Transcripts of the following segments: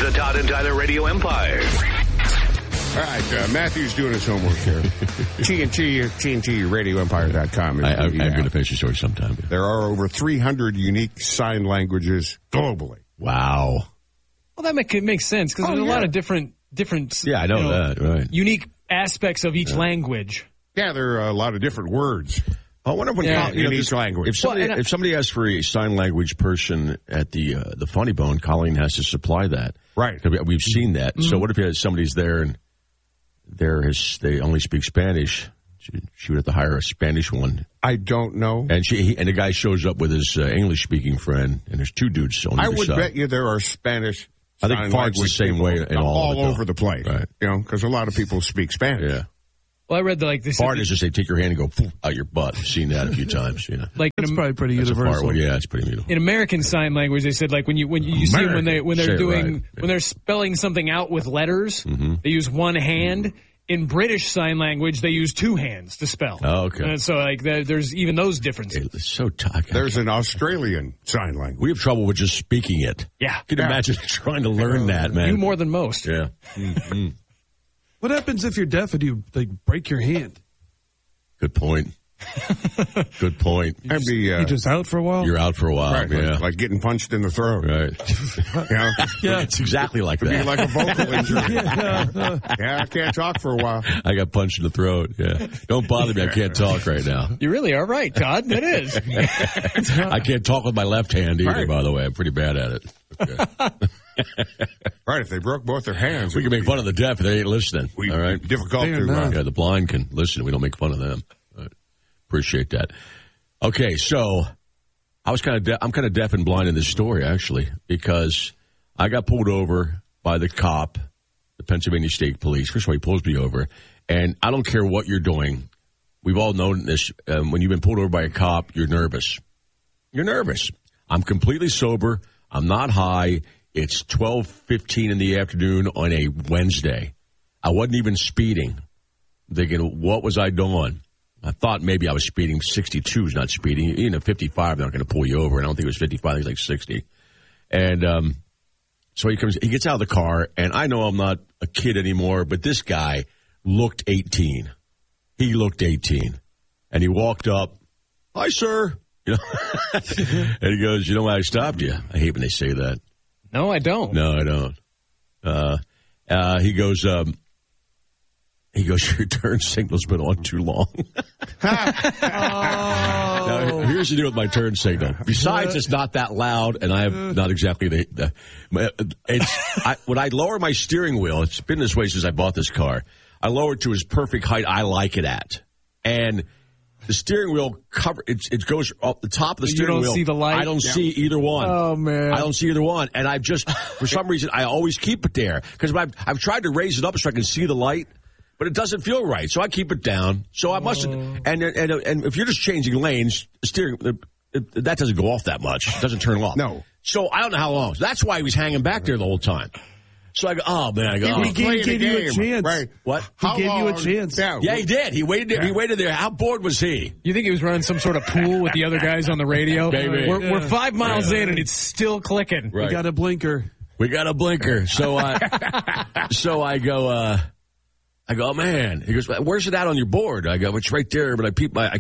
the Todd and Tyler Radio Empire. All right, Matthew's doing his homework here. TNT RadioEmpire.com. I'm going to finish the story sometime. Yeah. There are over 300 unique sign languages globally. Wow. Well, that makes sense because there's a lot of different. Yeah, I know that. Right. Unique aspects of each language. Yeah, there are a lot of different words. I wonder when in each language. If somebody asks for a sign language person at the Funny Bone, Colleen has to supply that. Right. We've seen that. Mm-hmm. So what if somebody's there and they only speak Spanish? She would have to hire a Spanish one. I don't know. And the guy shows up with his English-speaking friend, and there's two dudes on either side. I would bet you there are Spanish. I think fart's the same way in all over the place. Right. Because a lot of people speak Spanish. Yeah. Well, I read that this fart is just they take your hand and go out your butt. I've seen that a few times. It's probably pretty universal. Yeah, it's pretty universal. In American Sign Language, they said when you see them when they're spelling something out with letters, they use one hand. In British Sign Language, they use two hands to spell. Oh, okay. And so there's even those differences. It's so tough. There's an Australian Sign Language. We have trouble with just speaking it. Yeah. Can you imagine trying to learn that, man? You more than most. Yeah. Mm-hmm. What happens if you're deaf and you break your hand? Good point. Good point. You're just out for a while? You're out for a while, right, yeah. Like getting punched in the throat. Right. Yeah, it's exactly like that. Could be like a vocal injury. Yeah, I can't talk for a while. I got punched in the throat, yeah. Don't bother me, I can't talk right now. You really are right, Todd. That is. I can't talk with my left hand either, by the way. I'm pretty bad at it. Okay. Right, if they broke both their hands. We can make fun of the deaf if they ain't listening. All right? Difficult to... Yeah, the blind can listen. We don't make fun of them. Appreciate that. Okay, so I'm kind of deaf and blind in this story, actually, because I got pulled over by the cop, the Pennsylvania State Police. First of all, he pulls me over, and I don't care what you're doing. We've all known this. When you've been pulled over by a cop, you're nervous. You're nervous. I'm completely sober. I'm not high. It's 12:15 in the afternoon on a Wednesday. I wasn't even speeding. I'm thinking, what was I doing? I thought maybe I was speeding. 62 is not speeding. Even at 55, they're not going to pull you over. And I don't think it was 55. I think it was like 60. And so he gets out of the car, and I know I'm not a kid anymore, but this guy looked 18. He looked 18. And he walked up, "Hi, sir." And he goes, "You know why I stopped you?" I hate when they say that. No, I don't. No, I don't. He goes, your turn signal's been on too long. Now, here's the deal with my turn signal. Besides, it's not that loud, and I have not exactly when I lower my steering wheel, it's been this way since I bought this car, I lower it to its perfect height I like it at. And the steering wheel it goes up the top of the steering wheel. You don't see the light? I don't see either one. Oh, man. I don't see either one. And I've just, for some reason, I always keep it there. Because I've tried to raise it up so I can see the light. But it doesn't feel right, so I keep it down. So I must, and if you're just changing lanes, steering that doesn't go off that much. It doesn't turn off. No. So I don't know how long. So that's why he was hanging back there the whole time. So I go, oh man, He gave you a chance. Right. What? He gave you a chance. Yeah, he did. He waited there. Yeah. He waited there. How bored was he? You think he was running some sort of pool with the other guys on the radio? Maybe. We're 5 miles in and it's still clicking. Right. We got a blinker. So I go. I go, oh, man. He goes, where's it at on your board? I go, it's right there, but I keep my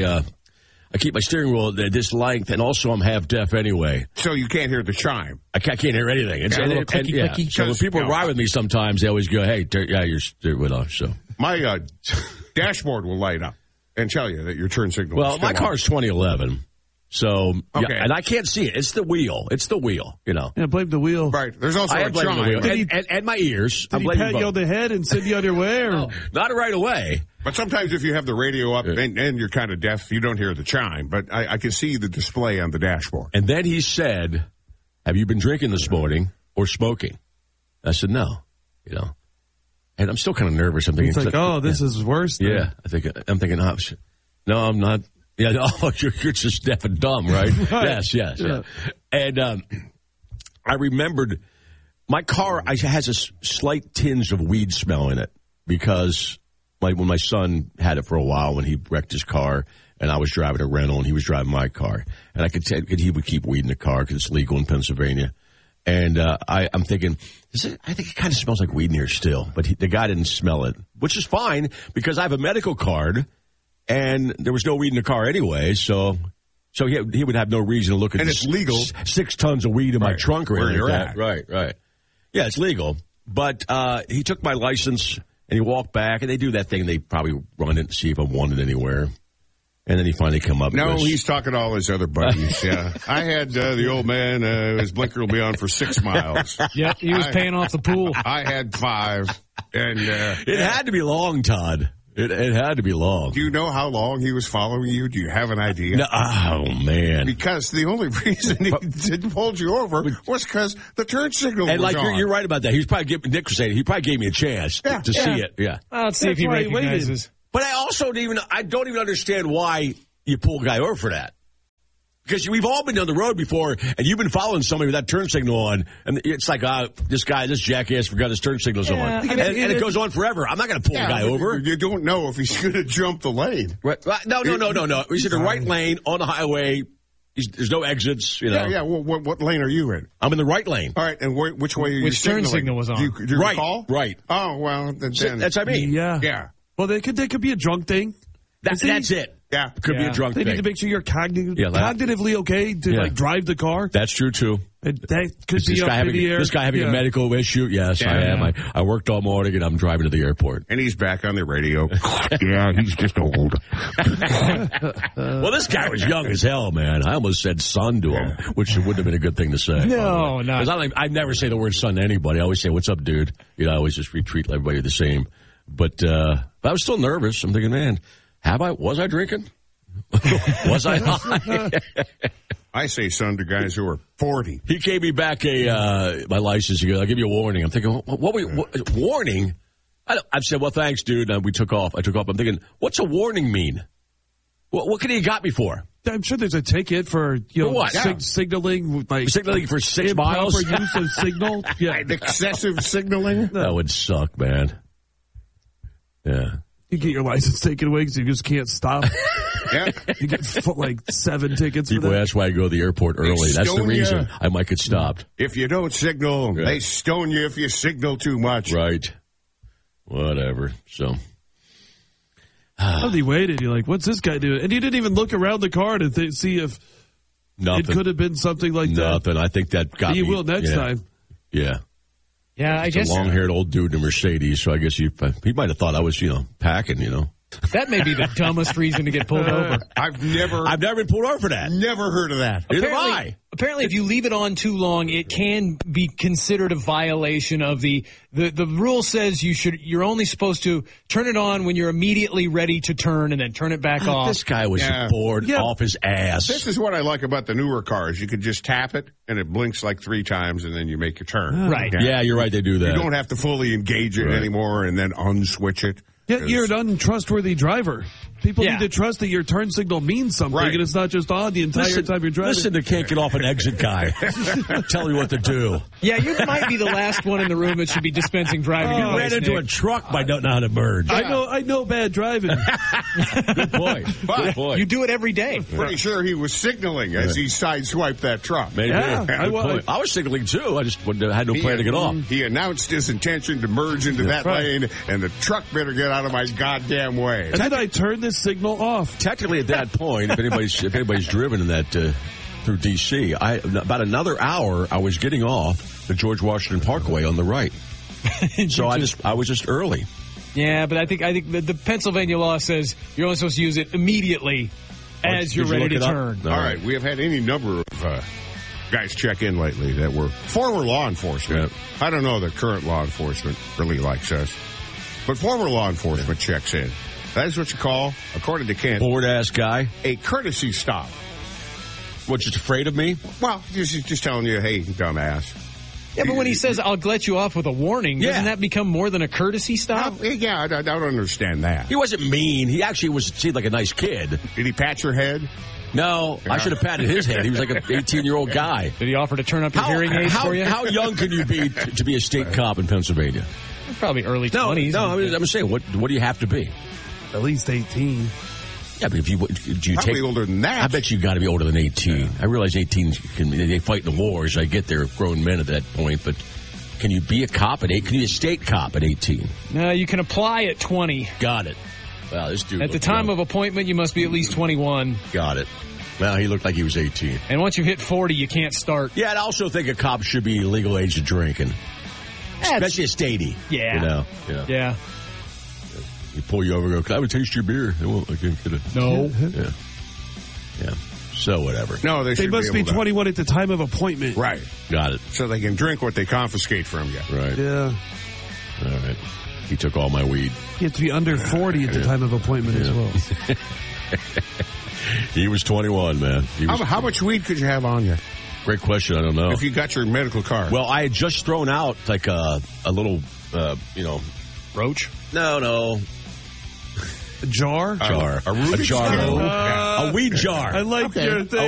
steering wheel at this length, and also I'm half deaf anyway. So you can't hear the chime. I can't hear anything. So when people ride with me sometimes, they always go, hey, you're with us. So my dashboard will light up and tell you that your turn signal is still my car's 2011. So, okay. Yeah, and I can't see it. It's the wheel. Yeah, blame the wheel. Right. There's also a chime. And my ears. Did he pat you on the head and send you on your way? Or? No, not right away. But sometimes if you have the radio up and you're kind of deaf, you don't hear the chime. But I can see the display on the dashboard. And then he said, have you been drinking this morning or smoking? I said, no. And I'm still kind of nervous. I'm thinking, it's like, this is worse. Than... Yeah. I'm thinking, no, I'm not. Yeah, you're just deaf and dumb, right? Yes. Yeah. And I remembered my car has a slight tinge of weed smell in it because when my son had it for a while when he wrecked his car and I was driving a rental and he was driving my car. And I could tell he would keep weed in the car because it's legal in Pennsylvania. And I'm thinking, I think it kind of smells like weed in here still. But the guy didn't smell it, which is fine because I have a medical card, and there was no weed in the car anyway. So he would have no reason to look at. And it's legal. 6 tons of weed in my trunk or where anything you're like that. Right. Yeah, it's legal. But he took my license and he walked back, and they do that thing. They probably run it to see if I'm wanted anywhere. And then he finally come up. No, he's talking to all his other buddies. Yeah, I had the old man. His blinker will be on for 6 miles. Yeah, he was paying off the pool. I had 5, and it had to be long, Todd. It had to be long. Do you know how long he was following you? Do you have an idea? No, oh man! Because the only reason he didn't hold you over was because the turn signal and was on. You're right about that. He was probably Nick was saying he probably gave me a chance to see it. Yeah, let's see if he recognizes. But I don't even understand why you pull a guy over for that. Because we've all been down the road before, and you've been following somebody with that turn signal on, and it's like, this jackass forgot his turn signals on. And it goes on forever. I'm not going to pull a guy over. You don't know if he's going to jump the lane. Right. No. He's in the right lane on the highway. There's no exits, you know. Yeah. Well, what lane are you in? I'm in the right lane. All right, and which way are you signaling? Which turn signal was on? Do you recall? Right. Oh, well, then. That's what I mean. Yeah. Well, they could be a drunk thing. That's it. Yeah. It could be a drunk thing. They need to make sure you're cognitively okay to drive the car. That's true, too. That could be up in the air. This guy having a medical issue? Yes, I am. I worked all morning, and I'm driving to the airport. And he's back on the radio. Yeah, he's just old. Well, this guy was young as hell, man. I almost said son to him, which wouldn't have been a good thing to say. No, not. Because I never say the word son to anybody. I always say, what's up, dude? You know, I always just treat everybody the same. But I was still nervous. I'm thinking, man, was I drinking? Was I high? I say son to guys who are 40. He gave me back my license. He goes, I'll give you a warning. I'm thinking, what warning? I've said, well, thanks, dude. And we took off. I took off. I'm thinking, what's a warning mean? What could he have got me for? I'm sure there's a ticket for signaling, signaling for 6 miles. Improper use of signal. Yeah, excessive signaling. That would suck, man. Yeah. You get your license taken away because you just can't stop. Yeah. You get 7 tickets. People ask why I go to the airport early. That's the reason I might get stopped. If you don't signal, they stone you if you signal too much. Right. Whatever. So. How he waited? You're like, what's this guy doing? And you didn't even look around the car to see if it could have been something like that. Nothing. I think that got me. You will next time. Yeah. Yeah, I guess. A long-haired old dude in a Mercedes, so I guess he might have thought I was, packing, That may be the dumbest reason to get pulled over. I've never been pulled over for that. Never heard of that. Neither have I. Apparently, if you leave it on too long, it can be considered a violation of the rule says you're only supposed to turn it on when you're immediately ready to turn and then turn it back off. This guy was bored off his ass. This is what I like about the newer cars. You can just tap it and it blinks like 3 times and then you make your turn. Right. Yeah, you're right. They do that. You don't have to fully engage it anymore and then unswitch it. Yeah, you're an untrustworty driver. People need to trust that your turn signal means something, and it's not just on the entire time you're driving. Listen to Can't Get Off an Exit guy. Tell me what to do. Yeah, you might be the last one in the room that should be dispensing driving advice. You ran into a truck by not know how to merge. Yeah. I know bad driving. Good point. Good point. You do it every day. Pretty sure he was signaling as he sideswiped that truck. Maybe. Yeah, I was signaling too. I just had no plan to get off. He announced his intention to merge into that lane, and the truck better get out of my goddamn way. And then I turned this signal off. Technically, at that point, if anybody's driven in that through D.C., about another hour, I was getting off the George Washington Parkway on the right. So I was just early. Yeah, but I think the Pennsylvania law says you're only supposed to use it immediately as you're ready to turn. All right, we have had any number of guys check in lately that were former law enforcement. Yeah. I don't know that current law enforcement really likes us, but former law enforcement checks in. That is what you call, according to Kent, bored-ass guy, a courtesy stop. What, just afraid of me? Well, just telling you, hey, dumbass. Yeah, but when he says, I'll let you off with a warning, doesn't that become more than a courtesy stop? I don't understand that. He wasn't mean. He actually seemed like a nice kid. Did he pat your head? No, I should have patted his head. He was like an 18-year-old guy. Did he offer to turn up your hearing aids for you? How young can you be to be a state cop in Pennsylvania? Probably early 20s. No, I'm saying, what do you have to be? At least 18. Yeah, but if you probably older than that. I bet you got to be older than 18. Yeah. I realize 18 they fight the wars. I get they're grown men at that point, but can you be a cop at 8? Can you be a state cop at 18? No, you can apply at 20. Got it. Wow, this dude. At the time of appointment, you must be at least 21. Got it. Well, he looked like he was 18. And once you hit 40, you can't start. Yeah, I also think a cop should be legal age of drinking. Especially a statey. Yeah. You know? Yeah. He pull you over and go, can I have a taste of your beer? They won't. I can't get it. No. Yeah. So whatever. No, they must be 21 at the time of appointment. Right. Got it. So they can drink what they confiscate from you. Right. Yeah. All right. He took all my weed. You have to be under 40 at the time of appointment as well. He was 21, man. How much weed could you have on you? Great question. I don't know. If you got your medical card. Well, I had just thrown out like a little, Roach? No. A jar? A jar. A weed jar. I like your thing.